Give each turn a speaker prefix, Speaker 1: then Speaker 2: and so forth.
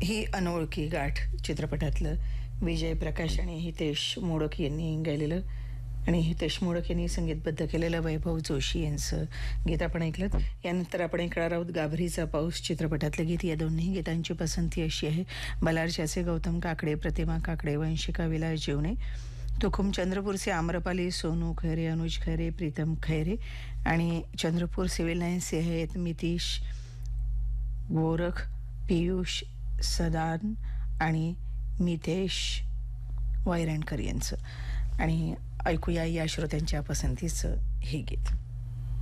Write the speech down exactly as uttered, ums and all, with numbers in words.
Speaker 1: ही अनोळखी गाठ चित्रपटातलं विजय प्रकाश आणि हितेश मोडक यांनी गायलेलं आणि हितेश मोडक यांनी संगीतबद्ध केलेलं वैभव जोशी यांचं गीत आपण ऐकलं. यानंतर आपण ऐकणार आहोत गाभरीचा पाऊस चित्रपटातलं गीत. या दोन्ही गीतांची पसंती अशी आहे: बलारच्याचे गौतम काकडे, प्रतिमा काकडे, वंशिका विलास जीवने, तुखुम चंद्रपूरचे आम्रपाली, सोनू खैरे, अनुज खैरे, प्रीतम खैरे आणि चंद्रपूर सिव्हिल लाईन्सचे आहेत मितीश गोरख, पियुष सदान आणि मितेश वैरणकर यांचं. आणि ऐकूया या श्रोत्यांच्या पसंतीचं हे गीत.